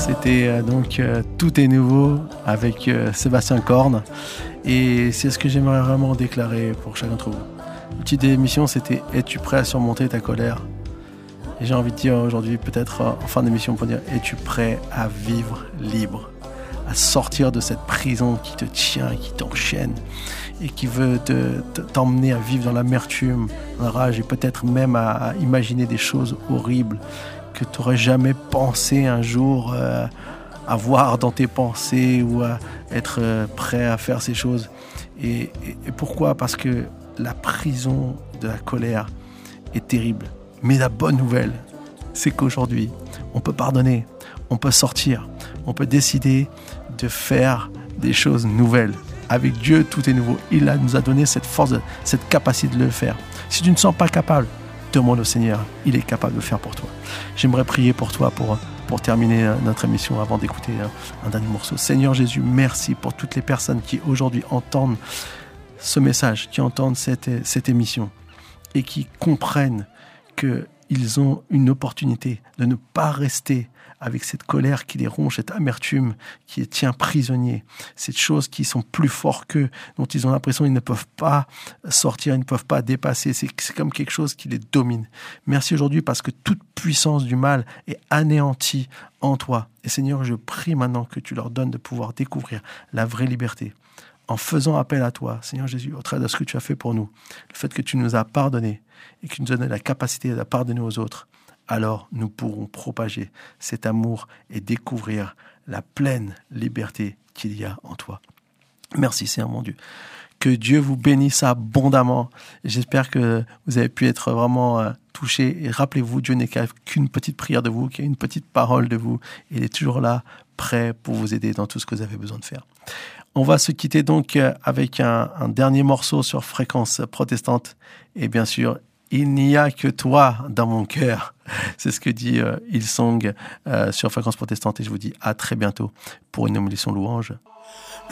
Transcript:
C'était Tout est nouveau avec Sébastien Korn. Et c'est ce que j'aimerais vraiment déclarer pour chacun d'entre vous. Le titre de l'émission, c'était « Es-tu prêt à surmonter ta colère ?» Et j'ai envie de dire aujourd'hui, peut-être en fin d'émission, pour dire « Es-tu prêt à vivre libre ?» À sortir de cette prison qui te tient, qui t'enchaîne et qui veut t'emmener à vivre dans l'amertume, dans la rage et peut-être même à imaginer des choses horribles que tu n'aurais jamais pensé un jour avoir dans tes pensées ou à être prêt à faire ces choses. Et pourquoi ? Parce que la prison de la colère est terrible. Mais la bonne nouvelle, c'est qu'aujourd'hui, on peut pardonner, on peut sortir, on peut décider de faire des choses nouvelles. Avec Dieu, tout est nouveau. Il nous a donné cette force, cette capacité de le faire. Si tu ne te sens pas capable, demande au Seigneur. Il est capable de le faire pour toi. J'aimerais prier pour toi pour terminer notre émission avant d'écouter un dernier morceau. Seigneur Jésus, merci pour toutes les personnes qui aujourd'hui entendent ce message, qui entendent cette émission et qui comprennent qu'ils ont une opportunité de ne pas rester avec cette colère qui les ronge, cette amertume qui les tient prisonniers, ces choses qui sont plus forts qu'eux, dont ils ont l'impression qu'ils ne peuvent pas sortir, ils ne peuvent pas dépasser. C'est comme quelque chose qui les domine. Merci aujourd'hui parce que toute puissance du mal est anéantie en toi. Et Seigneur, je prie maintenant que tu leur donnes de pouvoir découvrir la vraie liberté. En faisant appel à toi, Seigneur Jésus, au travers de ce que tu as fait pour nous, le fait que tu nous as pardonné et que tu nous donnes la capacité de pardonner aux autres, alors nous pourrons propager cet amour et découvrir la pleine liberté qu'il y a en toi. Merci Seigneur mon Dieu. Que Dieu vous bénisse abondamment. J'espère que vous avez pu être vraiment touchés. Et rappelez-vous, Dieu n'est qu'une petite prière de vous, qu'une petite parole de vous. Il est toujours là, prêt pour vous aider dans tout ce que vous avez besoin de faire. On va se quitter donc avec un dernier morceau sur Fréquence Protestante. Et bien sûr, il n'y a que toi dans mon cœur. C'est ce que dit Hillsong sur Fréquence Protestante. Et je vous dis à très bientôt pour une émission louange.